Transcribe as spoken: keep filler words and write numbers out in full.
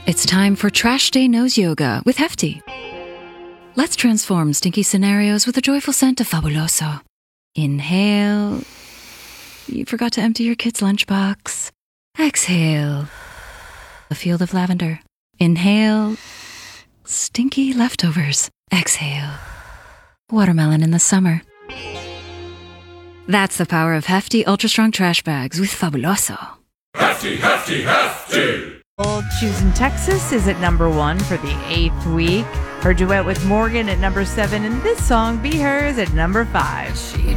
It's time for Trash Day Nose Yoga with Hefty. Let's transform stinky scenarios with the joyful scent of Fabuloso. Inhale. You forgot to empty your kid's lunchbox. Exhale. A field of lavender. Inhale. Stinky leftovers. Exhale. Watermelon in the summer. That's the power of Hefty Ultra Strong Trash Bags with Fabuloso. Hefty, hefty, hefty! Old Choosing Texas is at number one for the eighth week. Her duet with Morgan at number seven, and this song, Be Hers, at number five. She